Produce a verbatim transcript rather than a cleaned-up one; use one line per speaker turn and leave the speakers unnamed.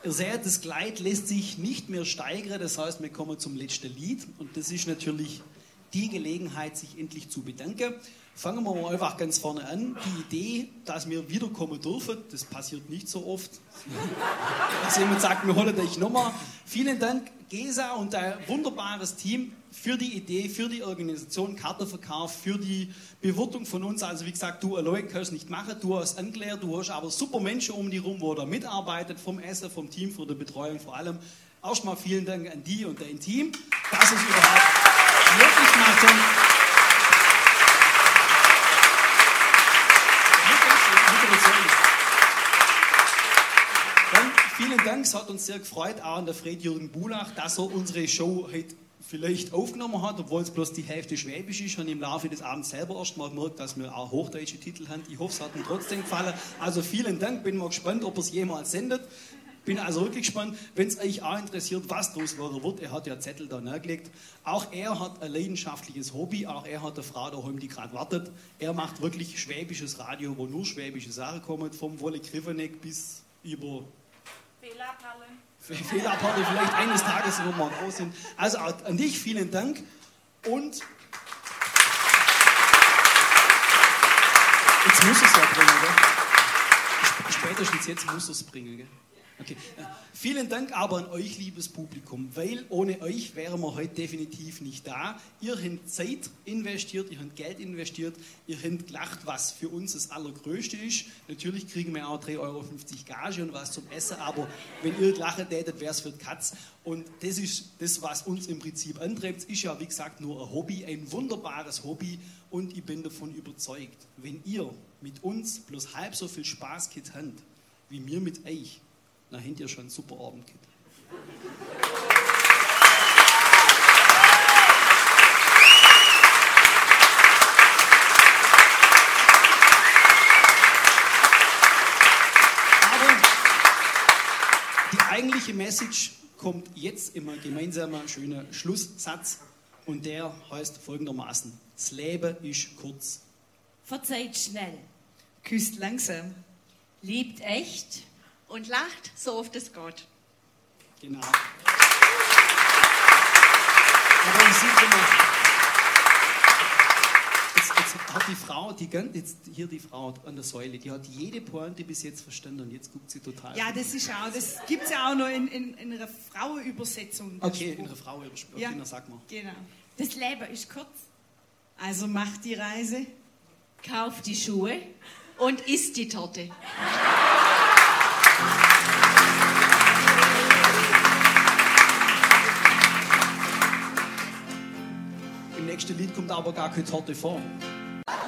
Ihr seht, das Kleid lässt sich nicht mehr steigern, das heißt, wir kommen zum letzten Lied und das ist natürlich die Gelegenheit, sich endlich zu bedanken. Fangen wir mal einfach ganz vorne an. Die Idee, dass wir wiederkommen dürfen, das passiert nicht so oft. Dass jemand sagt, wir holen euch nochmal. Vielen Dank, Gesa und ein wunderbares Team für die Idee, für die Organisation, Kartenverkauf, für die Bewirtung von uns. Also wie gesagt, du allein kannst nicht machen, du hast angeklärt, du hast aber super Menschen um die rum, wo da mitarbeitet, vom Essen, vom Team, für die Betreuung vor allem. Erstmal vielen Dank an die und dein Team, dass es überhaupt möglich machen. Dann vielen Dank, es hat uns sehr gefreut, auch an der Fred-Jürgen Bulach, dass er unsere Show heute vielleicht aufgenommen hat, obwohl es bloß die Hälfte Schwäbisch ist und im Laufe des Abends selber erst mal gemerkt, dass wir auch hochdeutsche Titel haben. Ich hoffe, es hat ihm trotzdem gefallen. Also vielen Dank, bin mal gespannt, ob er es jemals sendet. Bin also wirklich gespannt, wenn es euch auch interessiert, was daraus wird. Er hat ja Zettel da nachgelegt. Auch er hat ein leidenschaftliches Hobby, auch er hat eine Frau daheim, die gerade wartet. Er macht wirklich schwäbisches Radio, wo nur schwäbische Sachen kommen, vom Wolle Griffeneck bis über
Fehlerpalle.
Fehlerpalle, vielleicht eines Tages, wo wir raus sind. Also an dich vielen Dank und jetzt muss es ja bringen, gell? Spätestens jetzt muss es bringen, gell? Okay. Vielen Dank aber an euch, liebes Publikum, weil ohne euch wären wir heute definitiv nicht da. Ihr habt Zeit investiert, ihr habt Geld investiert, ihr habt gelacht, was für uns das Allergrößte ist. Natürlich kriegen wir auch drei Euro fünfzig Gage und was zum Essen, aber wenn ihr gelacht hättet, wäre es für die Katz. Und das ist das, was uns im Prinzip antreibt. Es ist ja, wie gesagt, nur ein Hobby, ein wunderbares Hobby und ich bin davon überzeugt, wenn ihr mit uns bloß halb so viel Spaß gehabt habt, wie wir mit euch, na, habt ihr schon einen super Abend gehabt. Aber die eigentliche Message kommt jetzt immer gemeinsamer schöner Schlusssatz und der heißt folgendermaßen: Das Leben ist kurz.
Verzeiht schnell.
Küsst langsam.
Liebt echt.
Und lacht, so oft es geht.
Genau. Aber ich sehe immer, jetzt, jetzt hat die Frau, die jetzt hier die Frau an der Säule, die hat jede Pointe bis jetzt verstanden und jetzt guckt sie total.
Ja, das ist auch, das gibt es ja auch noch in, in, in einer Frauenübersetzung.
Okay, in einer Frauenübersetzung.
Ja,
okay, sag mal.
Genau.
Das Leben ist kurz.
Also macht die Reise.
Kauft die Schuhe.
Und isst die Torte.
Im nächsten Lied kommt aber gar keine Torte vor.